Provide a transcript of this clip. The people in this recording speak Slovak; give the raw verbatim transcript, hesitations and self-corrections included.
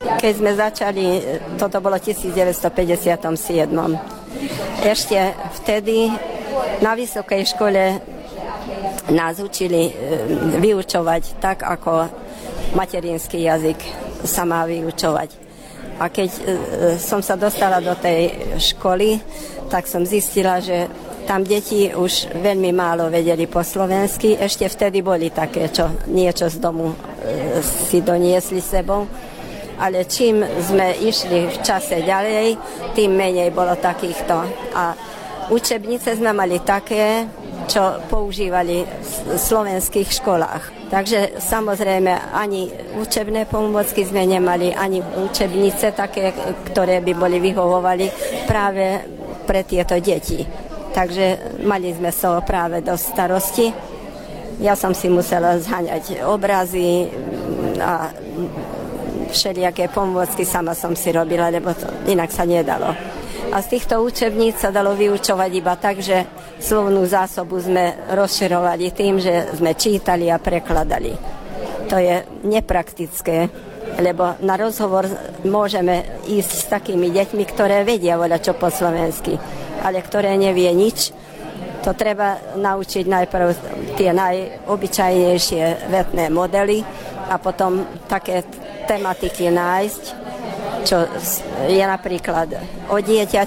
keď sme začali, toto bolo devätnásťstopäťdesiatsedem. Ešte vtedy na vysokej škole nás učili vyučovať tak, ako materinský jazyk sa má vyučovať. A keď som sa dostala do tej školy, tak som zistila, že tam deti už veľmi málo vedeli po slovensky. Ešte vtedy boli také, čo niečo z domu si doniesli sebou. Ale čím sme išli v čase ďalej, tým menej bolo takýchto. A učebnice sme mali také, čo používali v slovenských školách. Takže samozrejme ani učebné pomôcky sme nemali, ani učebnice také, ktoré by boli vyhovovali práve pre tieto deti. Takže mali sme z toho práve dosť starosti. Ja som si musela zháňať obrazy a všelijaké pomôcky sama som si robila, lebo to inak sa nedalo. A z týchto učebníc sa dalo vyučovať iba tak, že slovnú zásobu sme rozširovali tým, že sme čítali a prekladali. To je nepraktické, lebo na rozhovor môžeme ísť s takými deťmi, ktoré vedia voľať čo po slovensky, ale ktoré nevie nič. To treba naučiť najprv tie najobyčajnejšie vetné modely a potom také tematiky nájsť, čo je napríklad o dieťa,